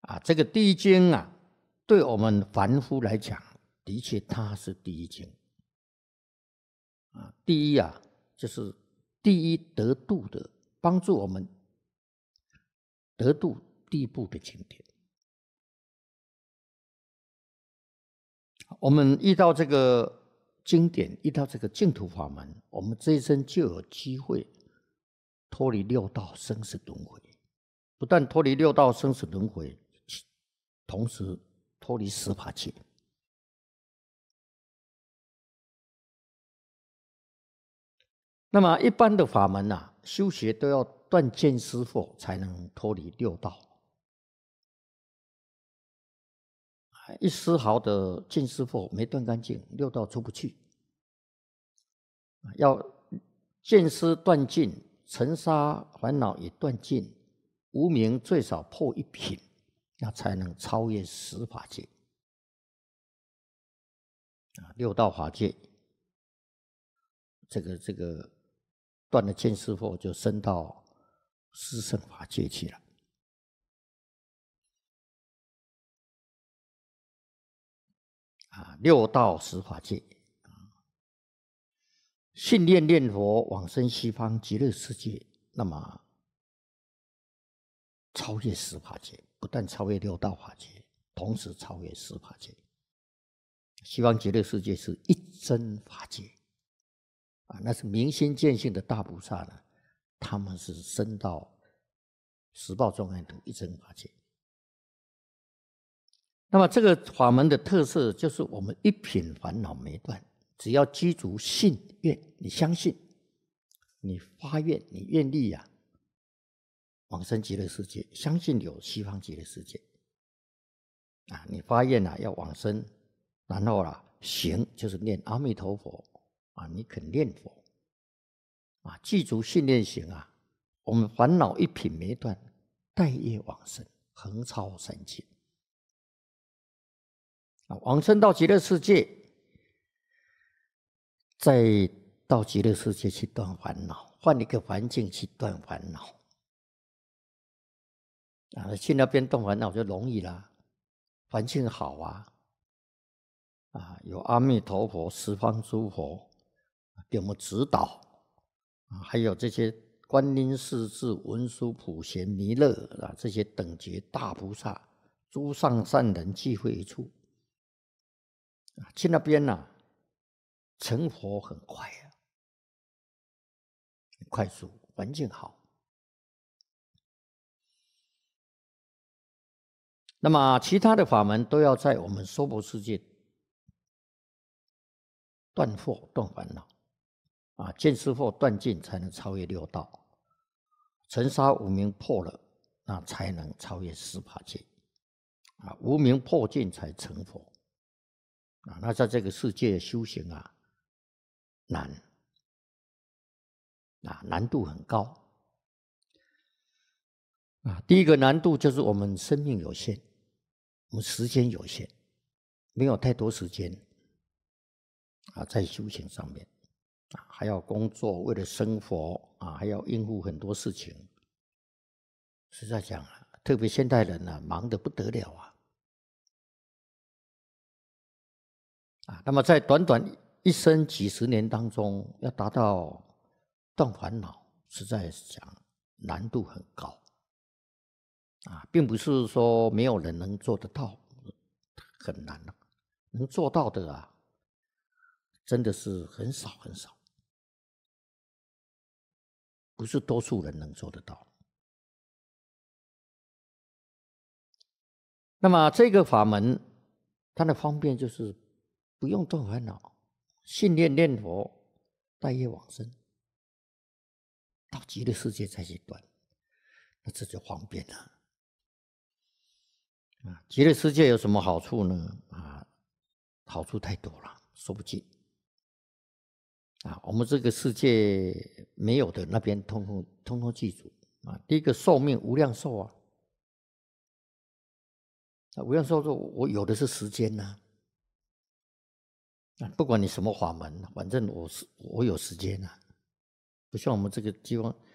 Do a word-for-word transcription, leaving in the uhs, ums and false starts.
啊，这个第一经啊，对我们凡夫来讲，的确它是第一经。啊，第一啊，就是第一得度的，帮助我们得度第一步的经典。我们遇到这个经典，遇到这个净土法门，我们这一生就有机会脱离六道生死轮回，不但脱离六道生死轮回，同时脱离十法界。那么一般的法门啊，修学都要断见思惑，才能脱离六道。一丝毫的见思惑没断干净，六道出不去。要见思断尽，尘沙烦恼也断尽，无明最少破一品，那才能超越十法界。六道法界，这个这个断了见思惑，就升到四圣法界去了。啊，六道十法界，信念念佛往生西方极乐世界，那么超越十法界，不但超越六道法界，同时超越十法界。西方极乐世界是一真法界啊，那是明心见性的大菩萨呢，他们是升到十报庄严土一真法界。那么这个法门的特色就是我们一品烦恼没断，只要积足信愿，你相信，你发愿，你愿力啊，往生极乐世界，相信有西方极乐世界啊，你发愿啊要往生，然后啦、啊、行就是念阿弥陀佛啊，你肯念佛啊，记足信念行啊，我们烦恼一品没断，待业往生，横超三界。往生到极乐世界，再到极乐世界去断烦恼，换一个环境去断烦恼啊！去那边断烦恼就容易啦，环境好啊，啊，有阿弥陀佛、十方诸佛给我们指导啊，还有这些观音、势至、文殊、普贤、弥勒啊，这些等觉大菩萨、诸上善人聚会一处。去那边呢、啊，成佛很快啊，很快速，环境好。那么其他的法门都要在我们娑婆世界断惑、断烦恼啊，见思惑断尽，才能超越六道。尘沙无明破了，那才能超越十法界啊，无明破尽才成佛。啊，那在这个世界修行啊，难啊，难度很高啊。第一个难度就是我们生命有限，我们时间有限，没有太多时间啊，在修行上面啊，还要工作，为了生活啊，还要应付很多事情。实在讲啊，特别现代人啊，忙得不得了啊。啊，那么在短短一生几十年当中，要达到断烦恼，实在讲难度很高啊，并不是说没有人能做得到，很难了。能做到的啊，真的是很少很少，不是多数人能做得到。那么这个法门，它的方便就是不用断烦恼，信念念佛，待业往生，到极乐世界再去断，那这就方便了。啊，极乐世界有什么好处呢？啊，好处太多了，说不尽。啊，我们这个世界没有的，那边通通通通记住啊。第一个寿命无量寿啊，啊无量寿说，我有的是时间呐、啊。啊，不管你什么法门，反正我是我有时间呐、啊。不像我们这个地方